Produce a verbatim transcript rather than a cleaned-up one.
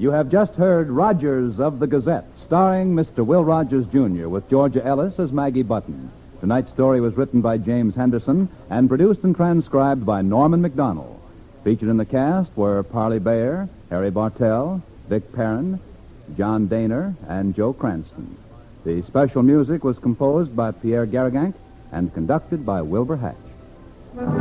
You have just heard Rogers of the Gazette, starring Mister Will Rogers, Junior, with Georgia Ellis as Maggie Button. Tonight's story was written by James Henderson and produced and transcribed by Norman McDonald. Featured in the cast were Parley Bayer, Harry Bartell, Vic Perrin, John Daner, and Joe Cranston. The special music was composed by Pierre Garrigank and conducted by Wilbur Hatch.